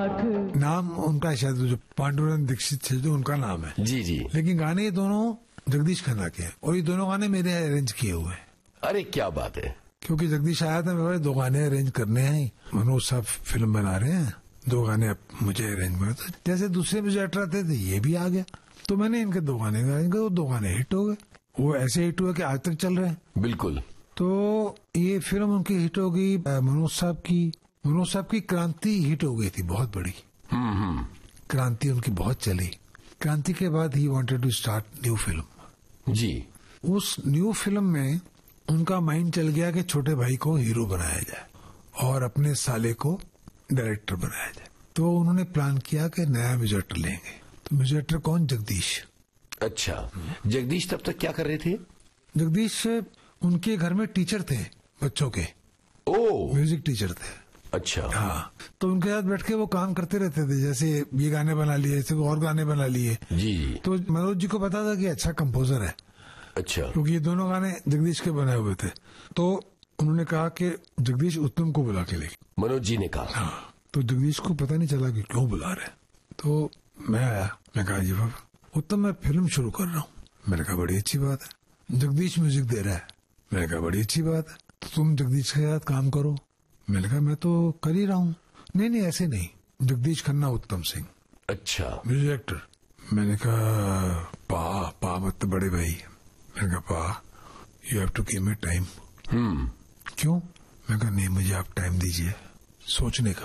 नाम उनका शायद जो पांडुरंग दीक्षित थे जो उनका नाम है जी जी। लेकिन गाने ये दोनों जगदीश खन्ना के हैं और ये दोनों गाने मेरे अरेंज किए हुए हैं। अरे क्या बात है। क्योंकि जगदीश आया था मेरे 2 गाने अरेंज करने हैं, मनोज साहब फिल्म बना रहे हैं, 2 गाने मुझे अरेंज करना था। जैसे दूसरे म्यूजिक डायरेक्टर आते थे ये भी आ गया तो मैंने इनके 2 गाने गाए, 2 गाने हिट हो गए। वो ऐसे हिट हुए कि आज तक चल रहे हैं। बिल्कुल। तो ये फिल्म उनकी हिट हो गई। मनोज साहब की क्रांति हिट हो गई थी बहुत बड़ी। क्रांति उनकी बहुत चली। क्रांति के बाद he wanted to start new film. जी। उस न्यू फिल्म में उनका माइंड चल गया कि छोटे भाई को हीरो बनाया जाए और अपने साले को डायरेक्टर बनाया जाए। तो उन्होंने प्लान किया कि नया म्यूजिक डायरेक्टर लेंगे। तो म्यूजिक डायरेक्टर कौन? जगदीश। अच्छा, जगदीश तब तक क्या कर रहे थे? जगदीश उनके घर में टीचर थे बच्चों के। ओ, म्यूजिक टीचर थे। अच्छा। हाँ, तो उनके साथ बैठ के वो काम करते रहते थे। जैसे ये गाने बना लिए, ऐसे और गाने बना लिए। जी। तो मनोज जी को पता था कि अच्छा कंपोजर है। अच्छा। क्योंकि ये दोनों गाने जगदीश के बनाए हुए थे। तो उन्होंने कहा कि जगदीश उत्तम को बुला के लेके। मनोज जी ने कहा। हाँ, तो जगदीश को पता नहीं चला कि क्यों बुला रहे। तो मैं आया, मैं कहा जी बाबा उत्तम मैं फिल्म शुरू कर रहा हूँ। मैंने कहा बड़ी अच्छी बात है। जगदीश म्यूजिक दे रहा है। मैंने कहा बड़ी अच्छी बात है, तो तुम जगदीश के साथ काम करो। मैंने कहा मैं तो कर ही रहा हूँ। नहीं ऐसे नहीं, जगदीश खन्ना उत्तम सिंह। अच्छा। Music director. मैंने कहा पा मत बड़े भाई। मैंने कहा पा you have to give me time. क्यों? मैंने कहा नहीं मुझे आप टाइम दीजिए सोचने का।